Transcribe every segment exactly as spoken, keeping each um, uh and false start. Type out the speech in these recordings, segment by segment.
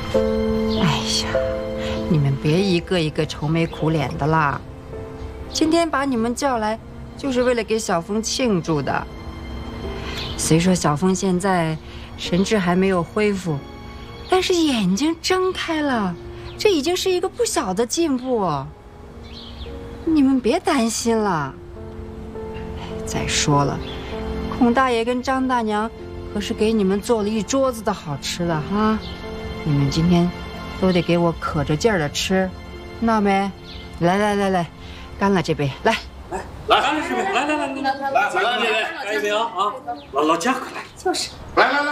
哎呀，你们别一个一个愁眉苦脸的啦。今天把你们叫来，就是为了给小峰庆祝的。虽说小峰现在神志还没有恢复，但是眼睛睁开了，这已经是一个不小的进步。你们别担心了。再说了，孔大爷跟张大娘可是给你们做了一桌子的好吃的哈，你们今天都得给我可着劲儿的吃，闹没？来来来来，干了这杯，来来来干了这杯，来来来来来来干这杯，干一杯啊啊！老老家快来， 就是， 来来来，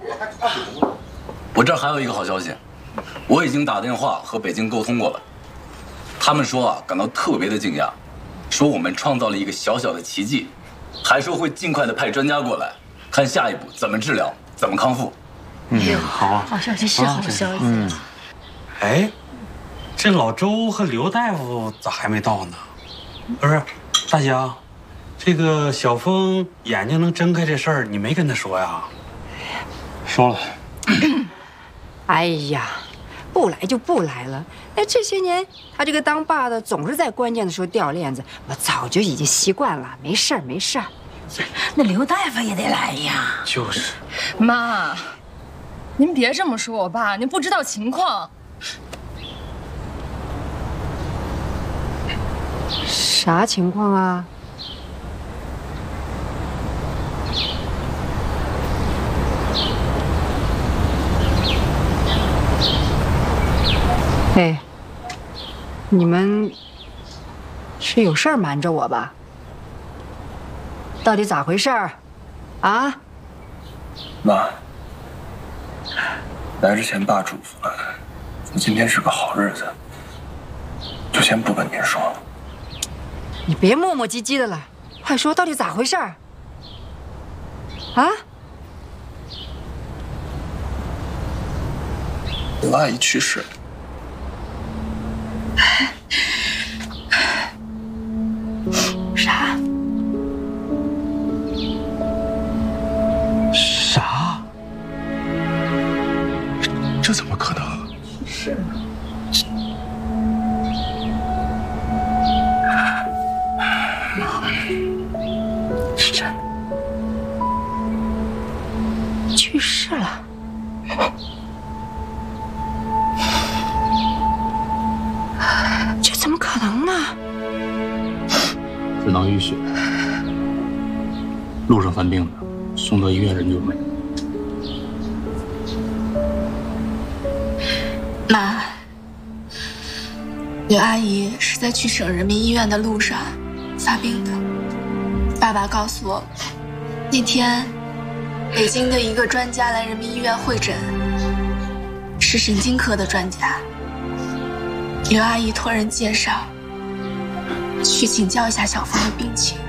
我这儿还有一个好消息，我已经打电话和北京沟通过了，他们说啊感到特别的惊讶，说我们创造了一个小小的奇迹，还说会尽快的派专家过来，看下一步怎么治疗，怎么康复。 嗯，好啊， 好消息是好消息。 嗯，哎，这老周和刘大夫咋还没到呢？不是，大江，这个小峰眼睛能睁开这事儿，你没跟他说呀？ 说了。 哎呀，不来就不来了。哎，这些年他这个当爸的总是在关键的时候掉链子，我早就已经习惯了，没事儿没事儿。 那刘大夫也得来呀。 就是， 妈，您别这么说我爸，您不知道情况。 啥情况啊？哎，你们是有事儿瞒着我吧？到底咋回事儿？啊？ 妈，来之前爸嘱咐了，今天是个好日子，就先不跟您说了。 你别磨磨唧唧的了，快说到底咋回事儿？啊？ 刘阿姨去世了。 啥？ 啥？ 这怎么可能？ 是。是真的， 去世了。这怎么可能呢？ 只能淤血，路上犯病的，送到医院人就没。 妈，刘阿姨是在去省人民医院的路上发病的。爸爸告诉我，那天北京的一个专家来人民医院会诊，是神经科的专家。刘阿姨托人介绍，去请教一下小峰的病情。